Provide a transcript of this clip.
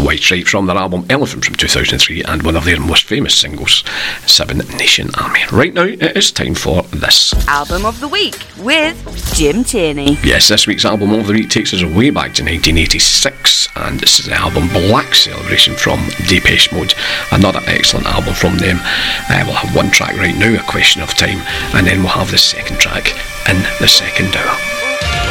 White Stripes from their album Elephant from 2003 and one of their most famous singles, Seven Nation Army. Right now it is time for this Album of the Week with Jim Tierney. Yes, this week's Album of the Week takes us way back to 1986, and this is the album Black Celebration from Depeche Mode. Another excellent album from them. We'll have one track right now, A Question of Time, and then we'll have the second track in the second hour.